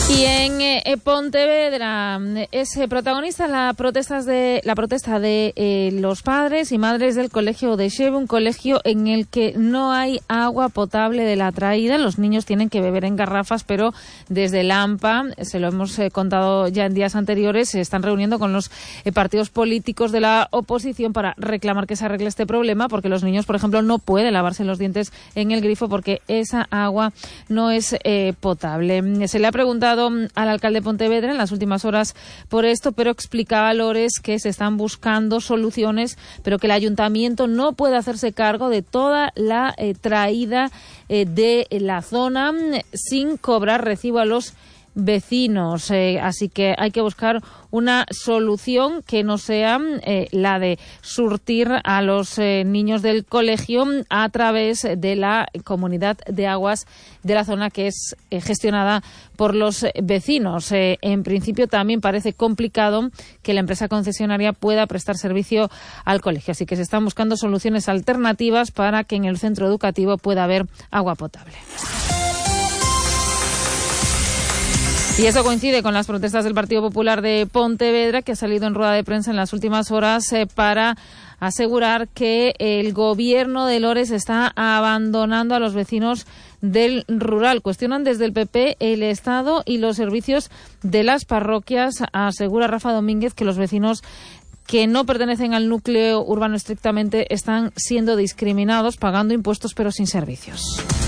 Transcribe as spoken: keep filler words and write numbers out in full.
Y en eh, Pontevedra es eh, protagonista la protestas de la protesta de eh, los padres y madres del colegio de Xeve, un colegio en el que no hay agua potable de la traída. Los niños tienen que beber en garrafas, pero desde el AMPA, se lo hemos eh, contado ya en días anteriores, se están reuniendo con los eh, partidos políticos de la oposición para reclamar que se arregle este problema, porque los niños, por ejemplo, no pueden lavarse los dientes en el grifo porque esa agua no es eh, potable. Se le ha preguntado al alcalde de Pontevedra en las últimas horas por esto, pero explicaba Lores que se están buscando soluciones, pero que el ayuntamiento no puede hacerse cargo de toda la eh, traída eh, de la zona sin cobrar recibo a los vecinos, eh, así que hay que buscar una solución que no sea eh, la de surtir a los eh, niños del colegio a través de la comunidad de aguas de la zona, que es eh, gestionada por los vecinos. Eh, en principio también parece complicado que la empresa concesionaria pueda prestar servicio al colegio, así que se están buscando soluciones alternativas para que en el centro educativo pueda haber agua potable. Y eso coincide con las protestas del Partido Popular de Pontevedra, que ha salido en rueda de prensa en las últimas horas eh, para asegurar que el gobierno de Lores está abandonando a los vecinos del rural. Cuestionan desde el P P el Estado y los servicios de las parroquias. Asegura Rafa Domínguez que los vecinos que no pertenecen al núcleo urbano estrictamente están siendo discriminados, pagando impuestos pero sin servicios.